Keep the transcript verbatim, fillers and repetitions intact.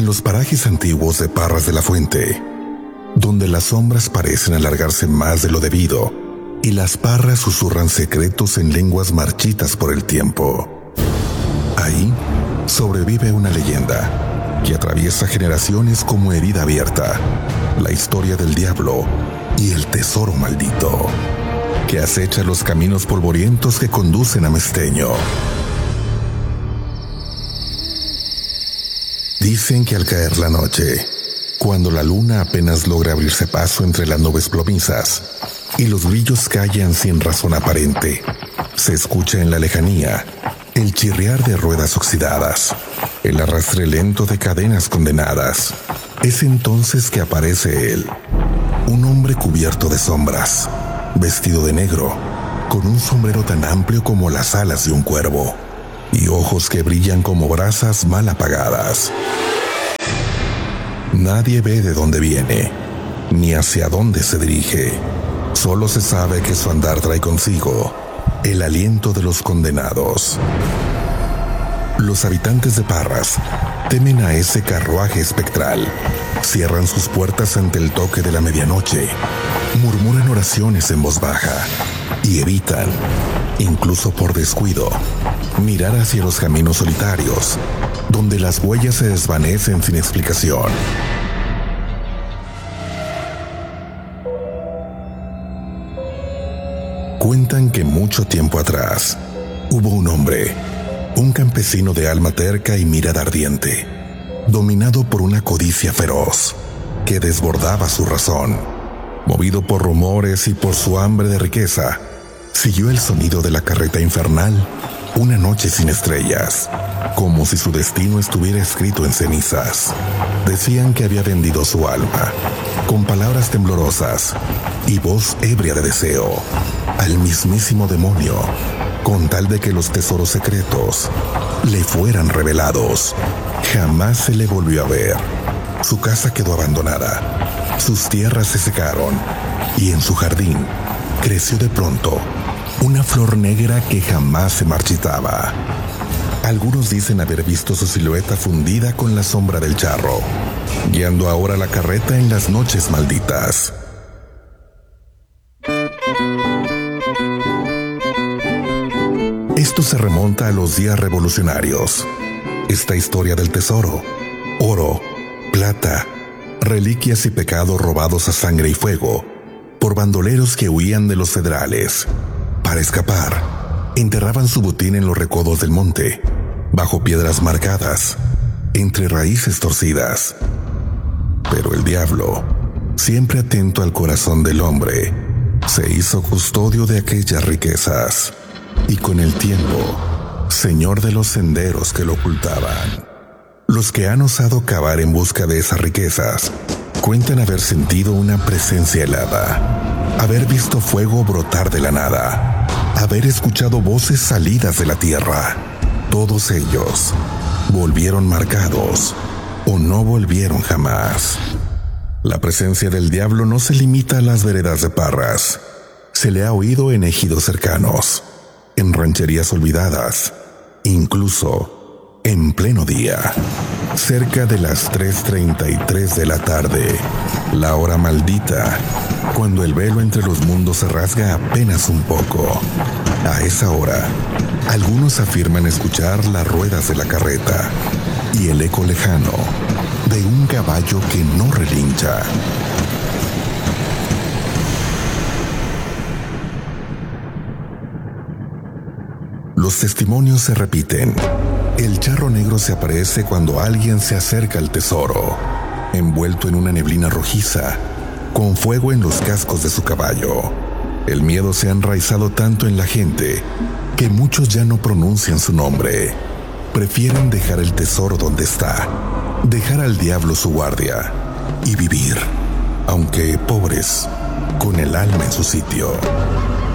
En los parajes antiguos de Parras de la Fuente, donde las sombras parecen alargarse más de lo debido y las parras susurran secretos en lenguas marchitas por el tiempo, ahí sobrevive una leyenda que atraviesa generaciones como herida abierta, la historia del diablo y el tesoro maldito que acecha los caminos polvorientos que conducen a Mesteño. Dicen que al caer la noche, cuando la luna apenas logra abrirse paso entre las nubes plomizas y los brillos callan sin razón aparente, se escucha en la lejanía el chirriar de ruedas oxidadas, el arrastre lento de cadenas condenadas. Es entonces que aparece él, un hombre cubierto de sombras, vestido de negro, con un sombrero tan amplio como las alas de un cuervo y ojos que brillan como brasas mal apagadas. Nadie ve de dónde viene, ni hacia dónde se dirige. Solo se sabe que su andar trae consigo el aliento de los condenados. Los habitantes de Parras temen a ese carruaje espectral. Cierran sus puertas ante el toque de la medianoche, murmuran oraciones en voz baja y evitan, incluso por descuido, mirar hacia los caminos solitarios, donde las huellas se desvanecen sin explicación. Cuentan que mucho tiempo atrás hubo un hombre, un campesino de alma terca y mirada ardiente, dominado por una codicia feroz que desbordaba su razón. Movido por rumores y por su hambre de riqueza, siguió el sonido de la carreta infernal una noche sin estrellas, como si su destino estuviera escrito en cenizas. Decían que había vendido su alma, con palabras temblorosas y voz ebria de deseo, al mismísimo demonio, con tal de que los tesoros secretos le fueran revelados. Jamás se le volvió a ver. Su casa quedó abandonada, sus tierras se secaron y en su jardín creció de pronto una flor negra que jamás se marchitaba. Algunos dicen haber visto su silueta fundida con la sombra del charro, guiando ahora la carreta en las noches malditas. Esto se remonta a los días revolucionarios. Esta historia del tesoro, oro, plata, reliquias y pecados robados a sangre y fuego por bandoleros que huían de los federales. Para escapar, enterraban su botín en los recodos del monte, bajo piedras marcadas, entre raíces torcidas. Pero el diablo, siempre atento al corazón del hombre, se hizo custodio de aquellas riquezas y con el tiempo, señor de los senderos que lo ocultaban. Los que han osado cavar en busca de esas riquezas cuentan haber sentido una presencia helada, haber visto fuego brotar de la nada, haber escuchado voces salidas de la tierra. Todos ellos volvieron marcados o no volvieron jamás. La presencia del diablo no se limita a las veredas de Parras. Se le ha oído en ejidos cercanos, en rancherías olvidadas, incluso en pleno día, cerca de las tres treinta y tres de la tarde, la hora maldita, cuando el velo entre los mundos se rasga apenas un poco. A esa hora, algunos afirman escuchar las ruedas de la carreta y el eco lejano de un caballo que no relincha. Los testimonios se repiten. El charro negro se aparece cuando alguien se acerca al tesoro, envuelto en una neblina rojiza, con fuego en los cascos de su caballo. El miedo se ha enraizado tanto en la gente que muchos ya no pronuncian su nombre. Prefieren dejar el tesoro donde está, dejar al diablo su guardia y vivir, aunque pobres, con el alma en su sitio.